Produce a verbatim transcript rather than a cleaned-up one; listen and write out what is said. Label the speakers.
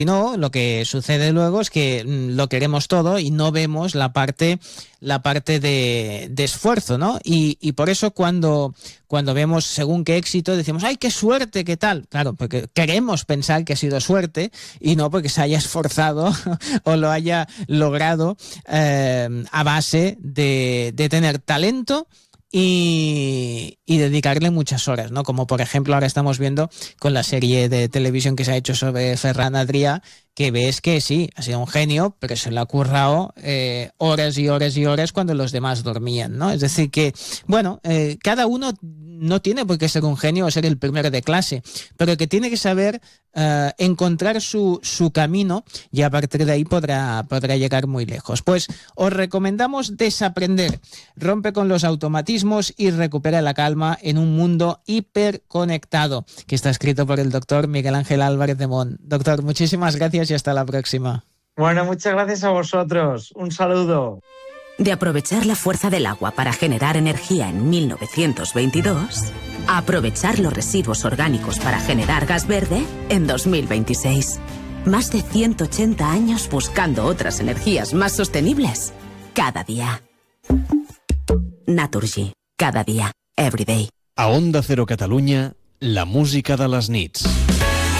Speaker 1: Si no, lo que sucede luego es que lo queremos todo y no vemos la parte, la parte de, de esfuerzo, ¿no? Y, y por eso cuando, cuando vemos según qué éxito decimos, ¡ay, qué suerte, qué tal! Claro, porque queremos pensar que ha sido suerte y no porque se haya esforzado o lo haya logrado eh, a base de, de tener talento Y, y dedicarle muchas horas, ¿no? Como por ejemplo ahora estamos viendo con la serie de televisión que se ha hecho sobre Ferran Adrià, que ves que sí, ha sido un genio, pero se le ha currado eh, horas y horas y horas cuando los demás dormían, ¿no? Es decir que, bueno, eh, cada uno no tiene por qué ser un genio o ser el primero de clase, pero que tiene que saber uh, encontrar su, su camino y a partir de ahí podrá, podrá llegar muy lejos. Pues os recomendamos Desaprender. Rompe con los automatismos y recupera la calma en un mundo hiperconectado, que está escrito por el doctor Miguel Ángel Álvarez de Mon. Doctor, muchísimas gracias y hasta la próxima.
Speaker 2: Bueno, muchas gracias a vosotros. Un saludo.
Speaker 3: De aprovechar la fuerza del agua para generar energía en mil novecientos veintidós, a aprovechar los residuos orgánicos para generar gas verde en dos mil veintiséis. Más de ciento ochenta años buscando otras energías más sostenibles cada día. Naturgy. Cada dia. Every day.
Speaker 4: A Onda Cero Catalunya, la música de les nits.